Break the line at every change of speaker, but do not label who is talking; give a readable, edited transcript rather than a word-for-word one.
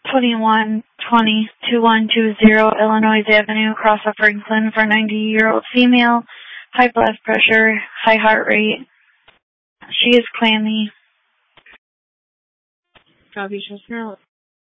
2120-2120 Illinois Avenue, across of Franklin, for a 90-year-old female. High blood pressure, high heart rate. She is clammy.
Copy, Chestnut.